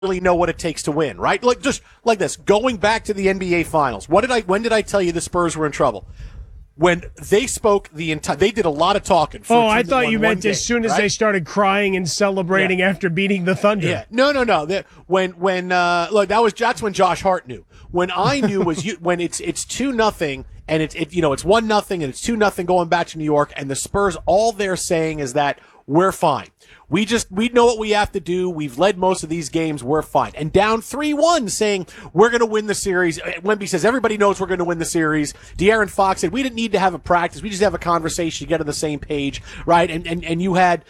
really know what it takes to win, right? Like just like this, going back to the NBA Finals. When did I tell you the Spurs were in trouble? When they spoke they did a lot of talking. I thought you meant as soon as they started crying and celebrating after beating the Thunder. Yeah, no. That's when Josh Hart knew. When I knew was when it's 2-0 and it's 1-0 and it's 2-0 going back to New York, and the Spurs, all they're saying is that we're fine. We know what we have to do. We've led most of these games. We're fine. And down 3-1 saying we're going to win the series. Wemby says everybody knows we're going to win the series. De'Aaron Fox said we didn't need to have a practice. We just have a conversation to get on the same page, right? And you had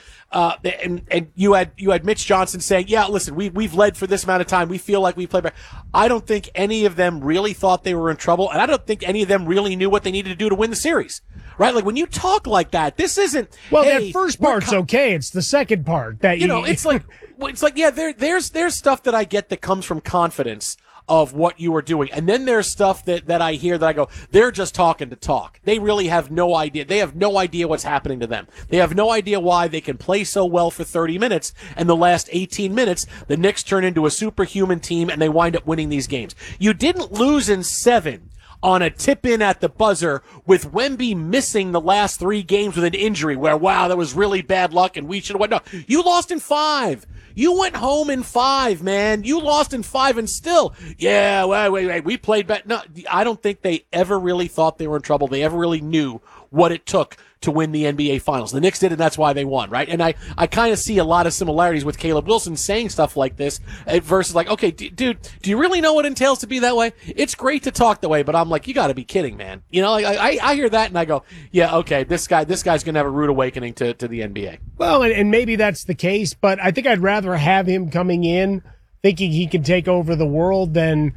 you had Mitch Johnson saying, yeah, listen, we've led for this amount of time. We feel like we played better. I don't think any of them really thought they were in trouble, and I don't think any of them really knew what they needed to do to win the series. Right? Like when you talk like that, this isn't. Well, that first part's okay. It's the second part that it's like yeah. There's stuff that I get that comes from confidence of what you are doing, and then there's stuff that I hear that I go, they're just talking to talk. They really have no idea. They have no idea what's happening to them. They have no idea why they can play so well for 30 minutes, and the last 18 minutes, the Knicks turn into a superhuman team, and they wind up winning these games. You didn't lose in 7. On a tip-in at the buzzer with Wemby missing the last 3 games with an injury where, wow, that was really bad luck and we should have won. No, you lost in 5. You went home in 5, man. You lost in 5 and still, yeah, wait, we played better. No, I don't think they ever really thought they were in trouble. They ever really knew what it took to win the NBA Finals. The Knicks did, and that's why they won, right? And I kind of see a lot of similarities with Caleb Wilson saying stuff like this versus like, okay, dude, do you really know what it entails to be that way? It's great to talk that way, but I'm like, you got to be kidding, man. You know, like, I hear that and I go, yeah, okay, this guy's going to have a rude awakening to the NBA. Well, and maybe that's the case, but I think I'd rather have him coming in thinking he can take over the world than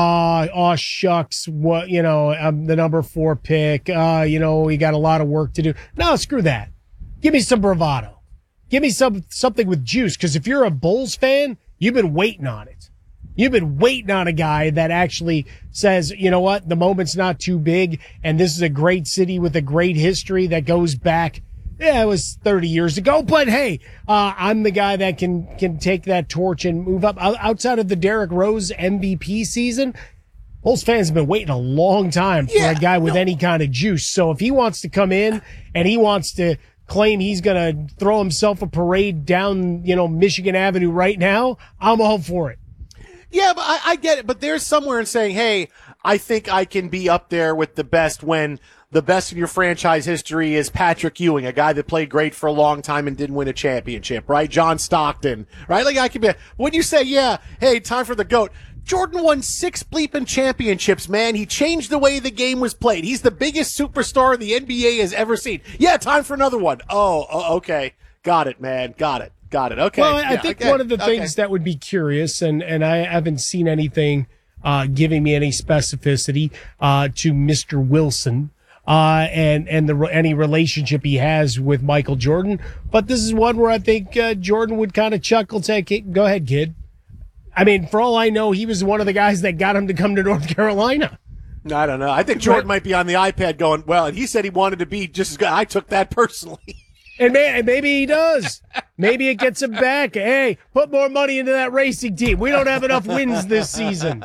shucks, what, I'm the number 4 pick. We got a lot of work to do. No, screw that. Give me some bravado. Give me something with juice. Cause if you're a Bulls fan, you've been waiting on it. You've been waiting on a guy that actually says, you know what? The moment's not too big. And this is a great city with a great history that goes back. Yeah, it was 30 years ago, but hey, I'm the guy that can take that torch and move up. Outside of the Derrick Rose MVP season, Bulls fans have been waiting a long time for a guy with any kind of juice. So if he wants to come in and he wants to claim he's going to throw himself a parade down, Michigan Avenue right now, I'm all for it. Yeah, but I get it. But there's somewhere in saying, hey, I think I can be up there with the best when the best in your franchise history is Patrick Ewing, a guy that played great for a long time and didn't win a championship, right? John Stockton, right? Like I could be, when you say, yeah, hey, time for the GOAT. Jordan won 6 bleeping championships, man. He changed the way the game was played. He's the biggest superstar the NBA has ever seen. Yeah, time for another one. Oh, okay. Got it, man. Got it. Okay. Well, I think one of the things that would be curious, and I haven't seen anything giving me any specificity to Mr. Wilson and any relationship he has with Michael Jordan. But this is one where I think Jordan would kind of chuckle, say, go ahead, kid. I mean, for all I know, he was one of the guys that got him to come to North Carolina. I don't know. I think Jordan might be on the iPad going, well, and he said he wanted to be just as good. I took that personally. And maybe he does. Maybe it gets him back. Hey, put more money into that racing team. We don't have enough wins this season.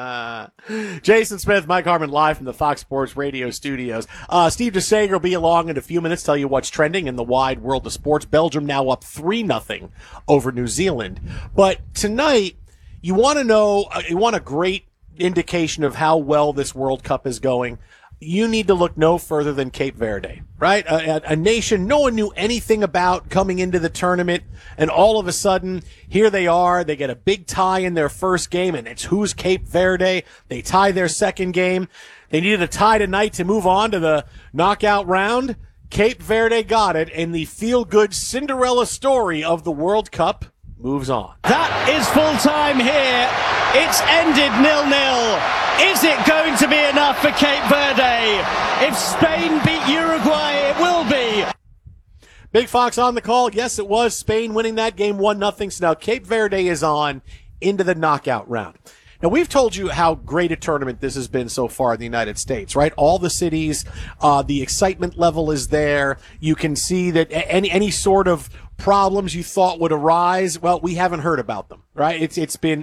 Jason Smith, Mike Harmon, live from the Fox Sports Radio studios. Steve DeSager will be along in a few minutes, tell you what's trending in the wide world of sports. Belgium now up 3-0 over New Zealand. But tonight, you want to know, you want a great indication of how well this World Cup is going. You need to look no further than Cape Verde, right? A nation no one knew anything about coming into the tournament, and all of a sudden, here they are. They get a big tie in their first game, and it's who's Cape Verde. They tie their second game. They needed a tie tonight to move on to the knockout round. Cape Verde got it, and the feel-good Cinderella story of the World Cup moves on. That is full-time here. It's ended 0-0. Is it going to be enough for Cape Verde? If Spain beat Uruguay, it will be. Big Fox on the call. Yes, it was Spain winning that game 1-0. So now Cape Verde is on into the knockout round. Now, we've told you how great a tournament this has been so far in the United States, right? All the cities, the excitement level is there. You can see that any sort of problems you thought would arise, well, we haven't heard about them, right? It's been